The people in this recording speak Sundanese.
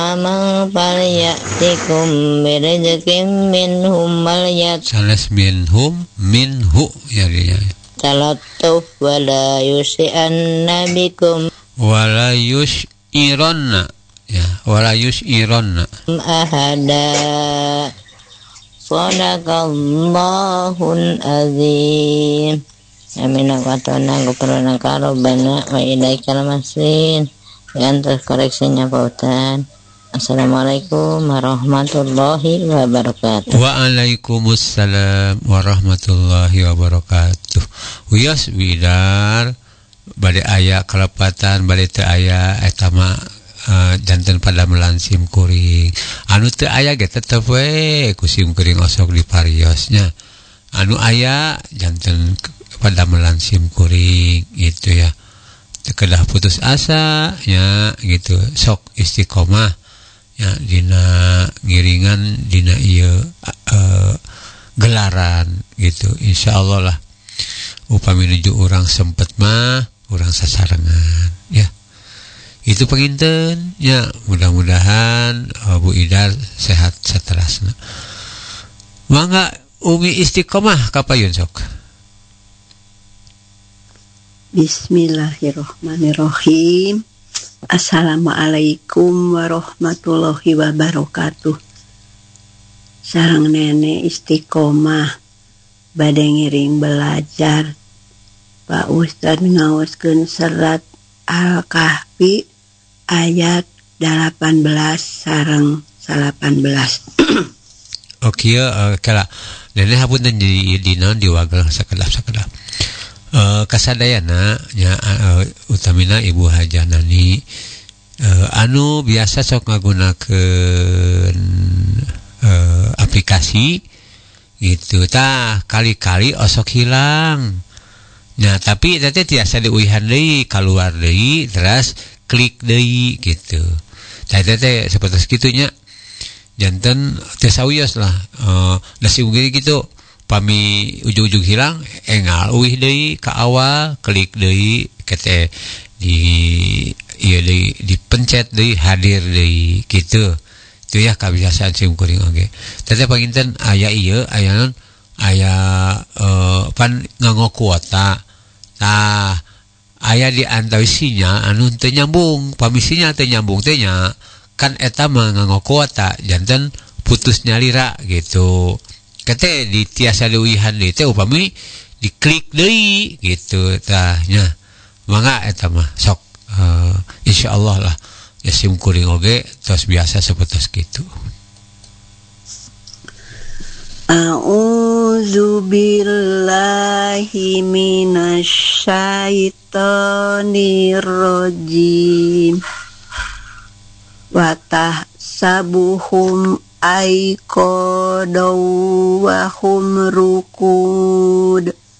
Amang falyatikum birizqin minhum waliyat sanes minhu ya dia talatuf wala yusyi'anna bikum wala yus'ironna ya wala yus'ironna ahada sadaqallahul azim. Amin akatona guperna karobana wa ilaikal masir. Antar koreksinya pautan. Assalamualaikum warahmatullahi wabarakatuh. Waalaikumsalam warahmatullahi wabarakatuh. Wios widar bade aya kalepatan bade teu aya eta mah janten pada melansim kuring. Anu teu aya ge tetep we kusim kuring osok di pariosnya. Anu aya janten pada melansim kuring gitu ya. Kedah putus asa ya gitu. Sok istiqomah ya dina ngiringan dina ieu gelaran gitu. Insyaallah lah upami nuju urang sempet mah urang sasarengan ya. Itu penginten ya, mudah-mudahan Bu Idar sehat saterasna. Mangga Umi istiqomah kapayun sok. Bismillahirrahmanirrahim. Assalamualaikum warahmatullahi wabarakatuh. Sareng nenek istiqomah bade ngiring belajar. Pak Ustad ngaoskeun serat Al-Kahfi ayat 18 sareng 18. Oke kala nenek hapunten di dina diwagel sakedap-sakedap. Kasadayana nya utamina Ibu Hajah Nani anu biasa sok ngagunakeun aplikasi gitu tah kali-kali osok hilang. Nah tapi teh tiasa diuihan deui keluar deui terus klik deui gitu. Tah teh sapertos kitu nya. Janten teu sawios lah da siung gitu. Pami ujug-ujug hilang engal uih deui ka awal klik deui kete di ieu deui dipencet deui hadir deui kitu. Itu ya kabiasaan sim kuring oge. Teh panginten aya ieu aya non aya pan nganggo kuota. Tah aya di antawisinya anu teu nyambung, pamisinya teu nyambung teh nya kan eta mah nganggo kuota janten putus nyalira gitu. Kete di tiasa diuihan deui teh upami diklik deui gitu tah nya. Mangga eta mah sok insyaallah lah ya sim kuring oge tos biasa sapertos kitu. A'udzu billahi minasyaitonir rajim. Wa tahsabuhum aiqadaw wa hum rukud